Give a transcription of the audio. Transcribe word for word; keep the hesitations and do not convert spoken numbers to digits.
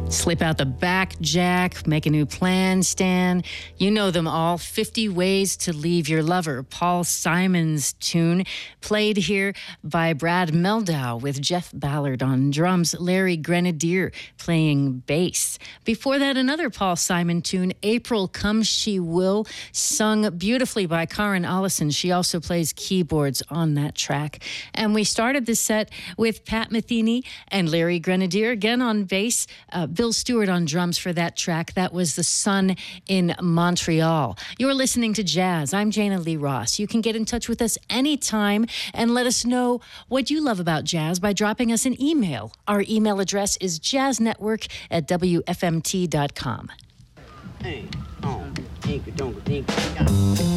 Slip out the back, Jack. Make a new plan, Stan. You know them all. fifty Ways to Leave Your Lover. Paul Simon's tune, played here by Brad Meldau with Jeff Ballard on drums, Larry Grenadier playing bass. Before that, another Paul Simon tune, April Come She Will, sung beautifully by Karen Allison. She also plays keyboards on that track. And we started the set with Pat Metheny and Larry Grenadier, again on bass, uh, Bill Stewart on drums for that track. That was The Sun in Montreal. You're listening to Jazz. I'm Jana Lee Ross. You can get in touch with us anytime and let us know what you love about jazz by dropping us an email. Our email address is jazznetwork at w f m t dot com. Hey, oh,